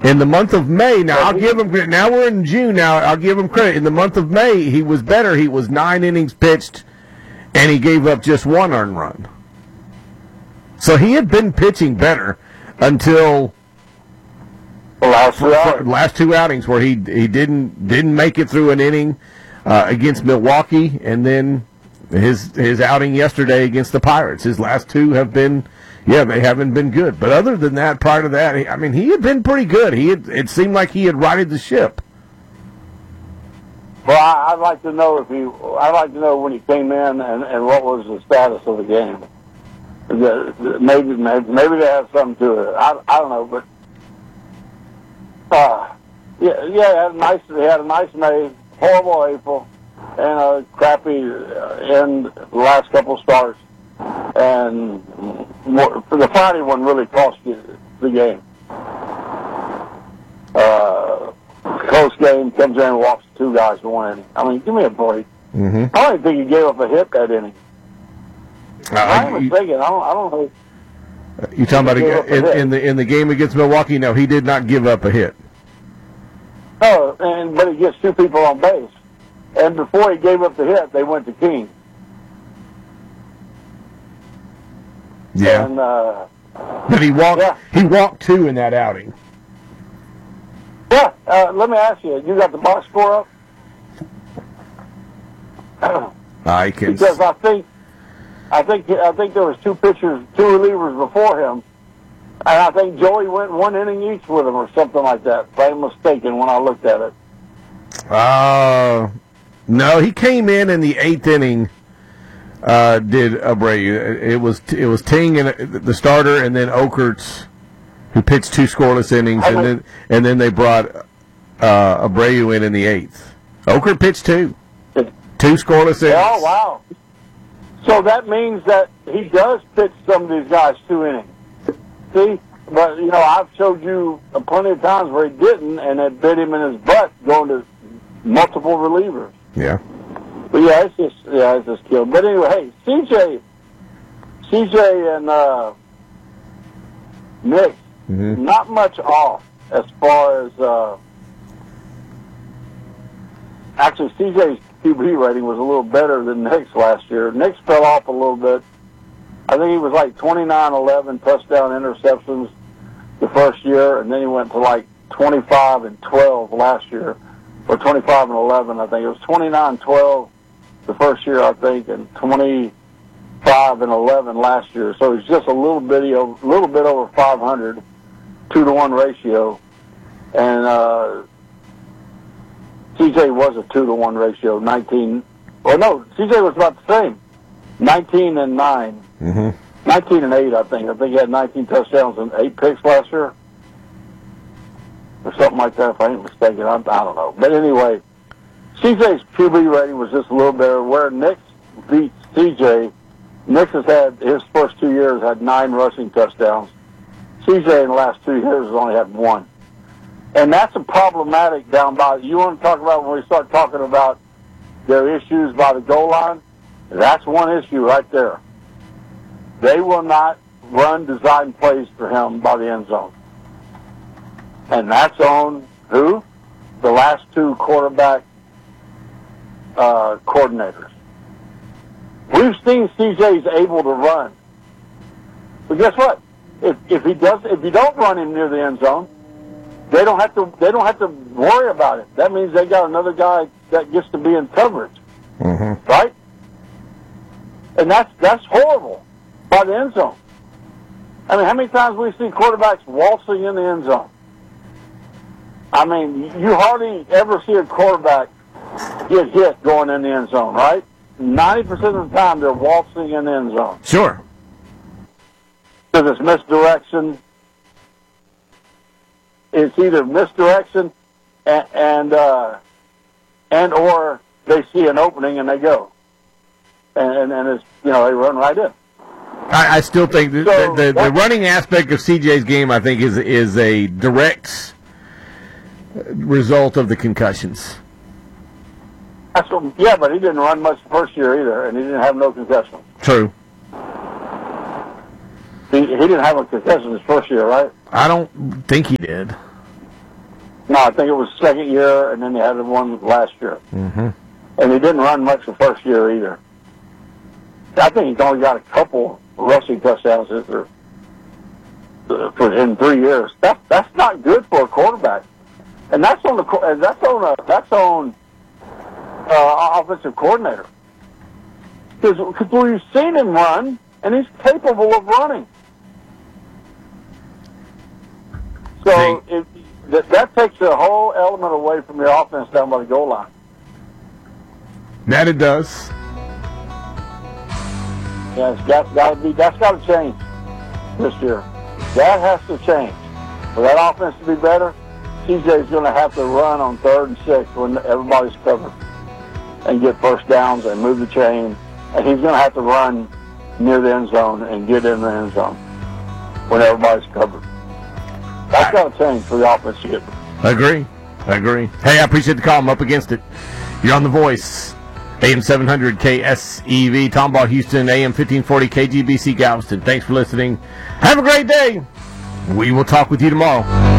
In the month of May, now I'll give him credit. Now we're in June. Now I'll give him credit. In the month of May, he was better. He was 9 innings pitched, and he gave up just 1 earned run. So he had been pitching better until the last 2 outings where he didn't make it through an inning against Milwaukee, and then his outing yesterday against the Pirates. His last 2 have been. Yeah, they haven't been good. But other than that, prior to that, he had been pretty good. It seemed like he had righted the ship. Well, I'd like to know when he came in and what was the status of the game. Maybe they have something to it. I don't know, but he had a nice May, horrible April, and a crappy end the last couple starts. And the Friday one really cost you the game. Close game, comes in and walks 2 guys to 1 inning. I mean, give me a break. Mm-hmm. I don't even think he gave up a hit that inning. I'm mistaken. I don't know. You talking about in the game against Milwaukee? No, he did not give up a hit. No, but he gets 2 people on base. And before he gave up the hit, they went to King. Yeah. And, but he walked. Yeah. He walked 2 in that outing. Yeah. Let me ask you. You got the box score up? I can. Because I think there was 2 pitchers, 2 relievers before him, and I think Joey went 1 inning each with him or something like that. If I'm mistaken when I looked at it. No, he came in the 8th inning. Did Abreu? It was Ting and the starter, and then Okerts, who pitched 2 scoreless innings, and then they brought Abreu in the 8th. Okert pitched 2 scoreless innings. Oh wow! So that means that he does pitch some of these guys 2 innings. See, but I've showed you plenty of times where he didn't, and it bit him in his butt going to multiple relievers. Yeah. But it's just killed. But anyway, hey, CJ and Nick, not much off as far as actually CJ's QB rating was a little better than Nick's last year. Nick's fell off a little bit. I think he was like 29-11 touchdown interceptions the first year, and then he went to like 25-12 last year, or 25-11. I think it was 29-12. The first year, I think, and 25-11 last year. So it's just a little bit over 500, 2-to-1 ratio, and CJ was a 2-to-1 ratio, 19. Well, no, CJ was about the same, 19-9, 19-8. I think he had 19 touchdowns and 8 picks last year, or something like that. If I ain't mistaken, I don't know. But anyway. CJ's QB rating was just a little better. Where Nick beats CJ, Nick has had, his first 2 years, had 9 rushing touchdowns. CJ in the last 2 years has only had 1. And that's a problematic down by, you want to talk about when we start talking about their issues by the goal line? That's one issue right there. They will not run design plays for him by the end zone. And that's on who? The last 2 quarterback coordinators. We've seen CJ's able to run, but guess what? If you don't run him near the end zone, they don't have to worry about it. That means they got another guy that gets to be in coverage, right? And that's horrible by the end zone. I mean, how many times we see quarterbacks waltzing in the end zone? I mean, you hardly ever see a quarterback get hit going in the end zone, right? 90% of the time, they're waltzing in the end zone. Sure. Because it's misdirection. It's either misdirection and or they see an opening and they go. And it's, they run right in. I still think the running aspect of CJ's game, I think, is a direct result of the concussions. Yeah, but he didn't run much the first year either, and he didn't have no concussions. True. He didn't have a concussion his first year, right? I don't think he did. No, I think it was second year, and then they had the one last year. Mm-hmm. And he didn't run much the first year either. I think he's only got a couple rushing touchdowns in 3 years. That's not good for a quarterback, and that's on offensive coordinator. Because we've seen him run, and he's capable of running. So that takes a whole element away from your offense down by the goal line. That it does. Yeah, that's got to change this year. That has to change. For that offense to be better, CJ's going to have to run on 3rd and 6 when everybody's covered and get first downs and move the chain. And he's going to have to run near the end zone and get in the end zone when everybody's covered. That's got to change for the offense to get Agree. Hey, I appreciate the call. I'm up against it. You're on The Voice. AM 700 KSEV, Tomball, Houston, AM 1540 KGBC, Galveston. Thanks for listening. Have a great day. We will talk with you tomorrow.